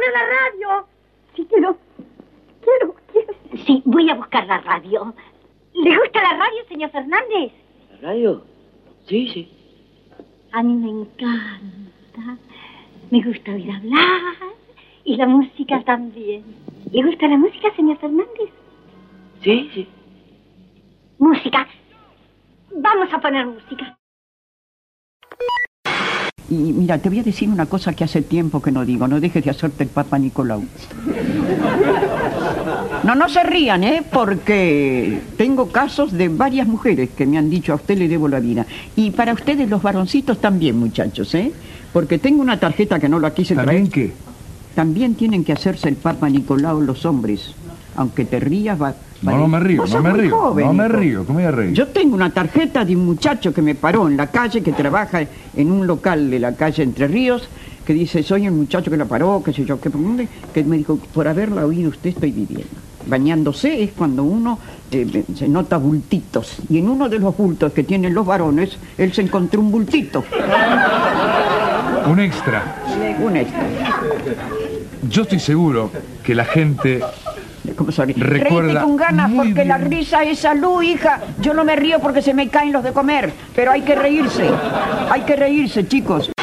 poner la radio. Sí, quiero. Sí, voy a buscar la radio. ¿Le gusta la radio, señor Fernández? ¿La radio? Sí, sí. A mí me encanta. Me gusta oír hablar. Y la música también. ¿Le gusta la música, señor Fernández? Sí, sí. Música. Vamos a poner música. Y mira, te voy a decir una cosa que hace tiempo que no digo. No dejes de hacerte el Papa Nicolau. No se rían, porque tengo casos de varias mujeres que me han dicho: a usted le debo la vida. Y para ustedes los varoncitos también, muchachos, porque tengo una tarjeta que no la quise traer. ¿También qué? También tienen que hacerse el Papa Nicolau los hombres. Aunque te rías, No me río, Vos no sos me muy río, joven, no me hijo. río, ¿cómo voy a reír? Yo tengo una tarjeta de un muchacho que me paró en la calle, que trabaja en un local de la calle Entre Ríos, que dice: soy el muchacho que la paró, qué sé yo, que me dijo: por haberla oído usted estoy viviendo. Bañándose es cuando uno se nota bultitos, y en uno de los bultos que tienen los varones, él se encontró un bultito. Un extra. Un extra. Yo estoy seguro que la gente ¿Cómo sabe? recuerda Reíte con ganas, muy porque la bien. risa es salud, hija. Yo no me río porque se me caen los de comer, pero hay que reírse, chicos.